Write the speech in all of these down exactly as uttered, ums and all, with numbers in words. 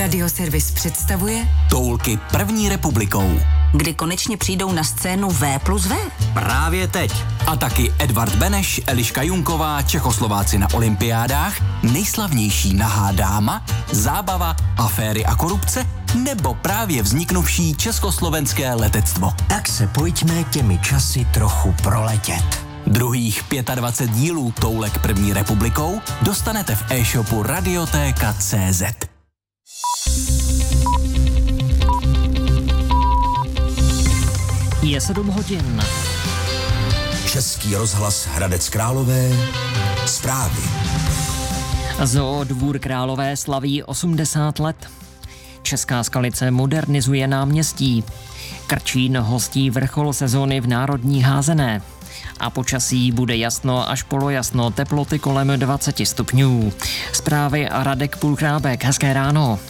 Radioservis představuje Toulky první republikou. Kdy konečně přijdou na scénu V plus V? Právě teď. A taky Edvard Beneš, Eliška Junková, Čechoslováci na olympiádách, nejslavnější nahá dáma, zábava, aféry a korupce, nebo právě vzniknuvší československé letectvo. Tak se pojďme těmi časy trochu proletět. Druhých dvacet pět dílů Toulek první republikou dostanete v e-shopu Radiotéka tečka cé zet. Je sedm hodin. Český rozhlas Hradec Králové. Zprávy. Zoo Dvůr Králové slaví osmdesát let. Česká Skalice modernizuje náměstí. Krčín hostí vrchol sezóny v národní házené. A počasí bude jasno až polojasno, teploty kolem dvacet stupňů. Zprávy a Radek Pulchrábek. Hezké ráno.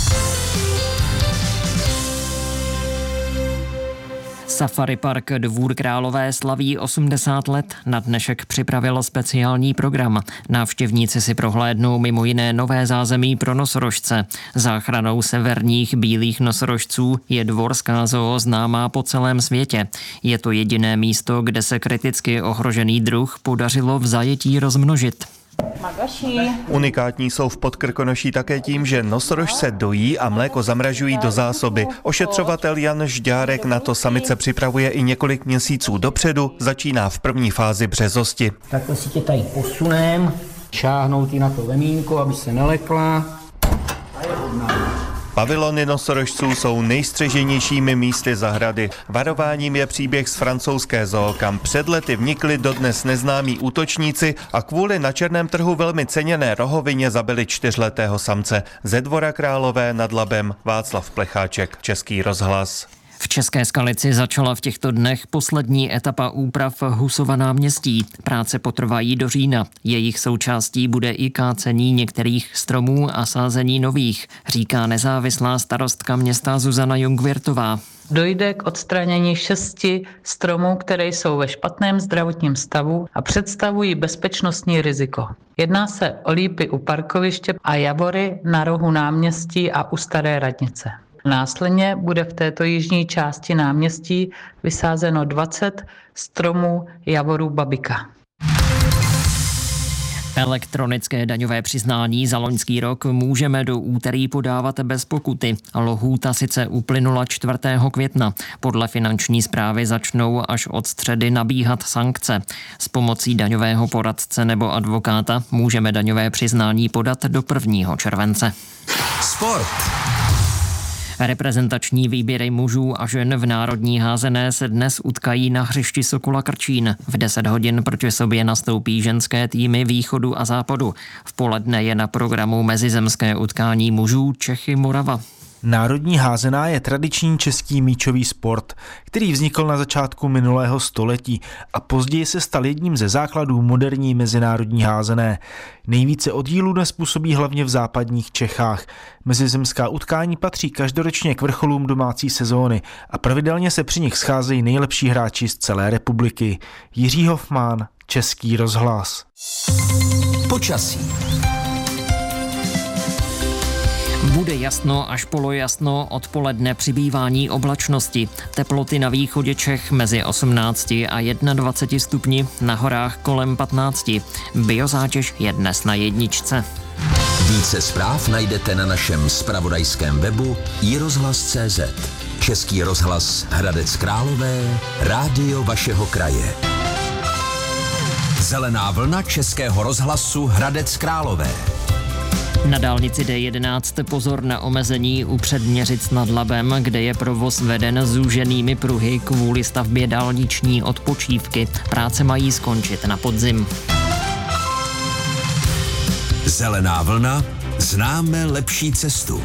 Safari Park Dvůr Králové slaví osmdesát let. Na dnešek připravil speciální program. Návštěvníci si prohlédnou mimo jiné nové zázemí pro nosorožce. Záchranou severních bílých nosorožců je dvorská zoo známá po celém světě. Je to jediné místo, kde se kriticky ohrožený druh podařilo v zajetí rozmnožit. Magaši. Unikátní jsou v Podkrkonoší také tím, že nosorožce dojí a mléko zamražují do zásoby. Ošetřovatel Jan Žďárek na to samice připravuje i několik měsíců dopředu, začíná v první fázi březosti. Takhle si tě tady posunem, šáhnout ji na to vemínko, aby se nelekla. A je hodná. Pavilony nosorožců jsou nejstřeženějšími místy zahrady. Varováním je příběh z francouzské zoo, kam před lety vnikli dodnes neznámí útočníci a kvůli na černém trhu velmi ceněné rohovině zabili čtyřletého samce. Ze Dvora Králové nad Labem Václav Plecháček, Český rozhlas. V České Skalici začala v těchto dnech poslední etapa úprav Husova náměstí. Práce potrvají do října. Jejich součástí bude i kácení některých stromů a sázení nových, říká nezávislá starostka města Zuzana Jungwirtová. Dojde k odstranění šesti stromů, které jsou ve špatném zdravotním stavu a představují bezpečnostní riziko. Jedná se o lípy u parkoviště a javory na rohu náměstí a u Staré radnice. Následně bude v této jižní části náměstí vysázeno dvacet stromů javorů babika. Elektronické daňové přiznání za loňský rok můžeme do úterý podávat bez pokuty. Lhůta sice uplynula čtvrtého května. Podle finanční správy začnou až od středy nabíhat sankce. S pomocí daňového poradce nebo advokáta můžeme daňové přiznání podat do prvního července. Sport. Reprezentační výběry mužů a žen v národní házené se dnes utkají na hřišti Sokola Krčín. V deset hodin proti sobě nastoupí ženské týmy východu a západu. V poledne je na programu mezizemské utkání mužů Čechy Morava. Národní házená je tradiční český míčový sport, který vznikl na začátku minulého století a později se stal jedním ze základů moderní mezinárodní házené. Nejvíce oddílů dnes působí hlavně v západních Čechách. Mezizemská utkání patří každoročně k vrcholům domácí sezóny a pravidelně se při nich scházejí nejlepší hráči z celé republiky. Jiří Hofmann, Český rozhlas. Počasí. Bude jasno až polojasno, odpoledne přibývání oblačnosti. Teploty na východě Čech mezi osmnácti a dvaceti jedním stupni, na horách kolem patnácti. Biozátěž je dnes na jedničce. Více zpráv najdete na našem zpravodajském webu i rozhlas tečka cé zet. Český rozhlas Hradec Králové, rádio vašeho kraje. Zelená vlna Českého rozhlasu Hradec Králové. Na dálnici D jedenáct pozor na omezení u Předměřic nad Labem, kde je provoz veden zúženými pruhy kvůli stavbě dálniční odpočívky. Práce mají skončit na podzim. Zelená vlna, známe lepší cestu.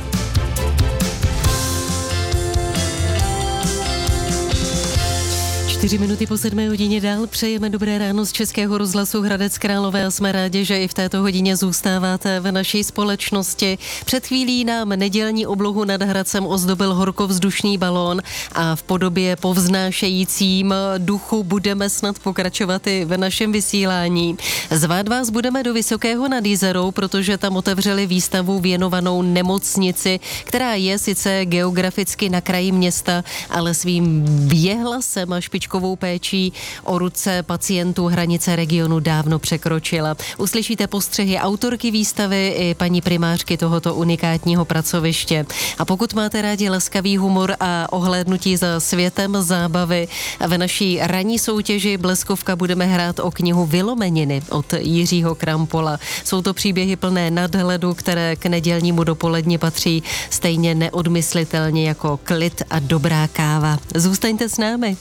Čtyři minuty po sedmé hodině dál přejeme dobré ráno z Českého rozhlasu Hradec Králové a jsme rádi, že i v této hodině zůstáváte v naší společnosti. Před chvílí nám nedělní oblohu nad Hradcem ozdobil horkovzdušný balón a v podobě povznášejícím duchu budeme snad pokračovat i ve našem vysílání. Zvát vás budeme do Vysokého nad Jizerou, protože tam otevřeli výstavu věnovanou nemocnici, která je sice geograficky na kraji města, ale svým věhlasem a špičkovou péčí o ruce pacientů hranice regionu dávno překročila. Uslyšíte postřehy autorky výstavy i paní primářky tohoto unikátního pracoviště. A pokud máte rádi laskavý humor a ohlédnutí za světem zábavy, ve naší ranní soutěži Bleskovka budeme hrát o knihu Vylomeniny od Jiřího Krampola. Jsou to příběhy plné nadhledu, které k nedělnímu dopoledni patří stejně neodmyslitelně jako klid a dobrá káva. Zůstaňte s námi.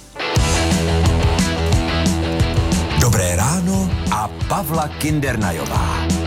Dobré ráno a Pavla Kindernajová.